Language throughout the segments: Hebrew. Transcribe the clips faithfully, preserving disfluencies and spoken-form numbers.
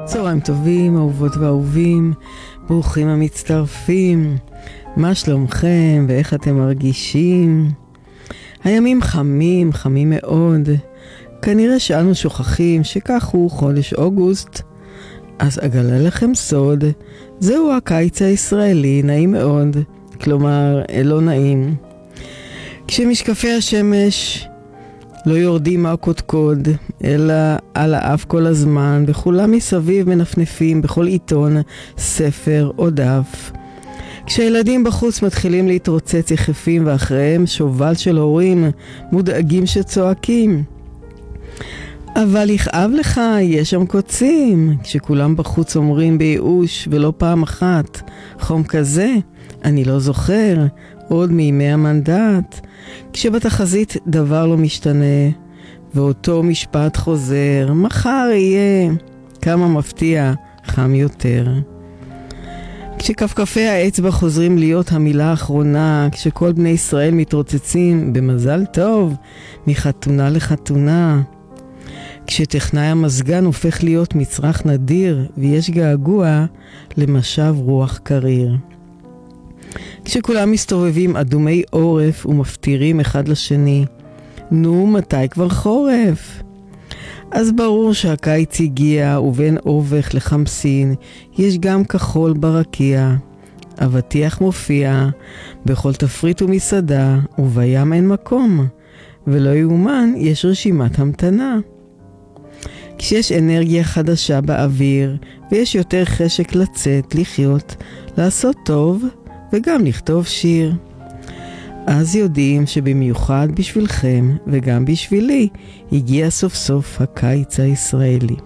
צהריים טובים, אהובות ואהובים, ברוכים המצטרפים. מה שלומכם ואיך אתם מרגישים? הימים חמים, חמים מאוד. כנראה שאנו שוכחים שכך הוא חודש אוגוסט. אז אגלה לכם סוד, זהו הקיץ הישראלי, נעים מאוד. כלומר, לא נעים. כשמשקפי השמש לא יורדים מהקודקוד, אלא על האף כל הזמן, וכולם מסביב מנפנפים בכל עיתון, ספר או דף. כשהילדים בחוץ מתחילים להתרוצץ יחפים ואחריהם שובל של הורים מודאגים שצועקים. אבל יכאב לך, יש שם קוצים. כשכולם בחוץ אומרים בייאוש ולא פעם אחת, חום כזה, אני לא זוכר, עוד מימי המנדט. כשבתחזית דבר לא משתנה, ואותו משפט חוזר, מחר יהיה, כמה מפתיע, חם יותר. כשכפכפי האצבע חוזרים להיות המילה האחרונה, כשכל בני ישראל מתרוצצים במזל טוב, מחתונה לחתונה. כשטכנאי המזגן הופך להיות מצרך נדיר, ויש געגוע למשב רוח קריר. כשכולם מסתובבים אדומי עורף ומפתירים אחד לשני, נו, מתי כבר חורף? אז ברור שהקיץ הגיע, ובין אובך לחמסין יש גם כחול ברקיע. אבטיח מופיע בכל תפריט ומסעדה, ובים אין מקום, ולא יאומן, יש רשימת המתנה. כשיש אנרגיה חדשה באוויר, ויש יותר חשק לצאת, לחיות, לעשות טוב, וגם לכתוב שיר. אז יודעים שבמיוחד בשבילכם וגם בשבילי הגיע סוף סוף הקיץ הישראלי.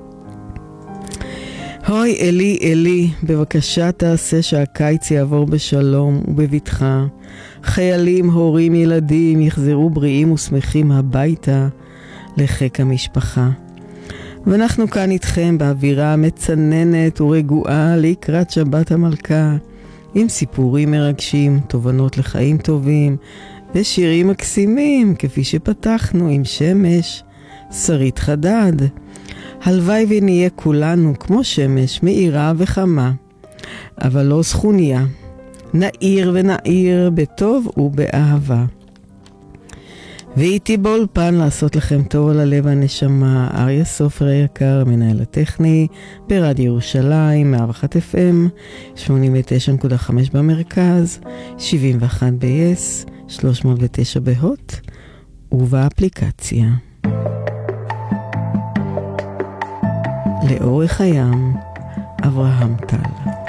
הוי אלי אלי, בבקשה תעשה שהקיץ יעבור בשלום ובבטחה. חיילים, הורים, ילדים יחזרו בריאים ושמחים הביתה לחיק המשפחה. ואנחנו כאן איתכם באווירה מצננת ורגועה לקראת שבת המלכה, עם סיפורים מרגשים, תובנות לחיים טובים, ושירים מקסימים, כפי שפתחנו עם שמש, שרית חדד. הלוואי ונהיה כולנו כמו שמש, מאירה וחמה, אבל לא סכוניה. נעיר ונעיר בטוב ובאהבה. ואיתי באולפן לעשות לכם טוב על הלב והנשמה, אריה סופר היקר, מנהל הטכני ברדיו ירושלים, מאה ואחת אף אם, שמונים ותשע נקודה חמש במרכז, שבעים ואחת ב-יס, שלוש מאות ותשע בהוט, ובאפליקציה. לאורך הים, אברהם טל.